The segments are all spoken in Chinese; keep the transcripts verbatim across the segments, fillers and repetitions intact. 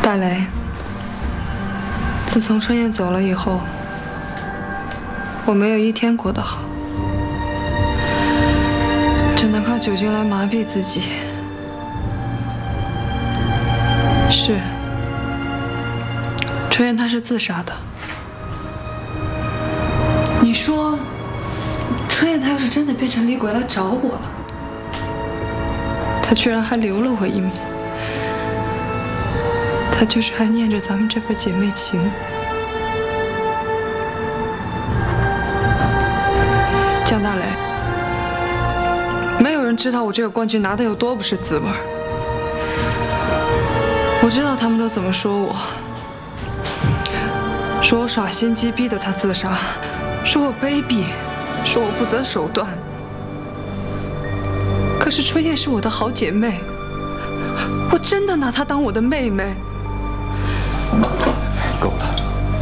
大雷，自从春燕走了以后，我没有一天过得好，只能靠酒精来麻痹自己。是，春燕她是自杀的。你说，春燕她要是真的变成厉鬼来找我了，她居然还留了我一命。 他就是还念着咱们这份姐妹情。江大雷，没有人知道我这个冠军拿的有多不是滋味。我知道他们都怎么说我，说我耍心机逼得他自杀，说我卑鄙，说我不择手段。可是春燕是我的好姐妹，我真的拿她当我的妹妹。 够了！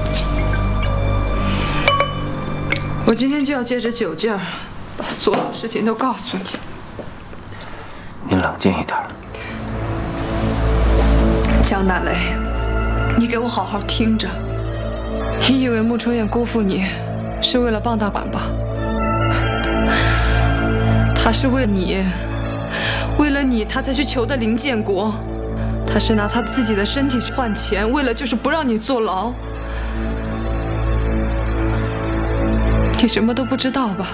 我今天就要借着酒劲儿，把所有事情都告诉你。 你冷静一点。 江大雷，你给我好好听着。你以为穆春燕辜负你，是为了傍大款吧？她是为了你，为了你，她才去求的林建国。 他是拿他自己的身体去换钱，为了就是不让你坐牢。你什么都不知道吧？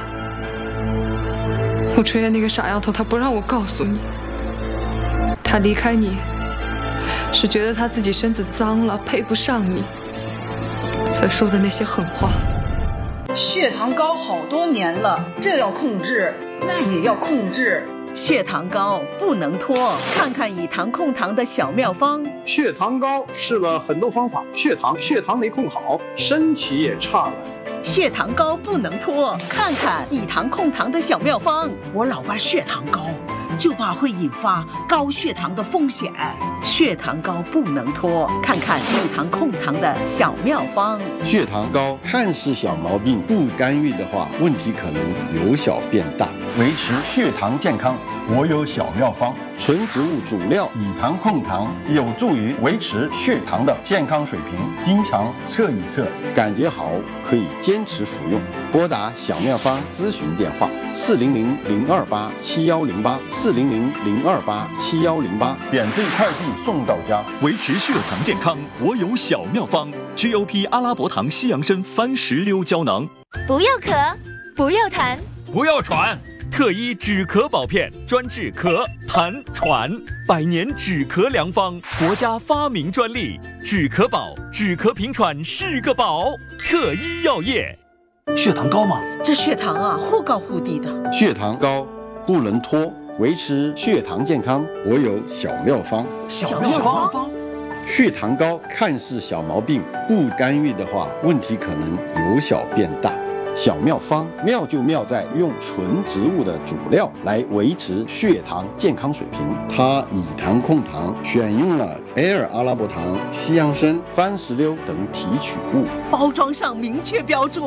穆春燕那个傻丫头，她不让我告诉你。她离开你，是觉得她自己身子脏了，配不上你，才说的那些狠话。 血糖高好多年了，这要控制，那也要控制。 血糖高不能拖，看看以糖控糖的小妙方。 血糖高试了很多方法，血糖血糖没控好，身体也差了。 血糖高不能拖，看看以糖控糖的小妙方。 我老伴血糖高，就怕会引发高血糖的风险。 血糖高不能拖，看看以糖控糖的小妙方。 血糖高看似小毛病，不干预的话，问题可能由小变大。维持血糖健康，我有小妙方：纯植物主料以糖控糖，有助于维持血糖的健康水平。经常测一测，感觉好可以坚持服用。拨打小妙方咨询电话：四零零零二八七幺零八，四零零零二八七幺零八，免费快递送到家。 维持血糖健康，我有小妙方 ：G O P 阿拉伯糖西洋参番石榴胶囊。 不要咳，不要痰， 不要喘。 特医止咳宝片，专治咳、痰、喘，百年止咳良方，国家发明专利。止咳宝，止咳平喘是个宝。特医药业。 血糖高吗？ 这血糖啊，忽高忽低的。 血糖高不能拖，维持血糖健康，我有小妙方。 小妙方。 血糖高看似小毛病，不干预的话，问题可能由小变大。 小妙方妙就妙在用纯植物的主料来维持血糖健康水平。它以糖控糖，选用了埃尔阿拉伯糖、西洋参、番石榴等提取物， 包装上明确标注。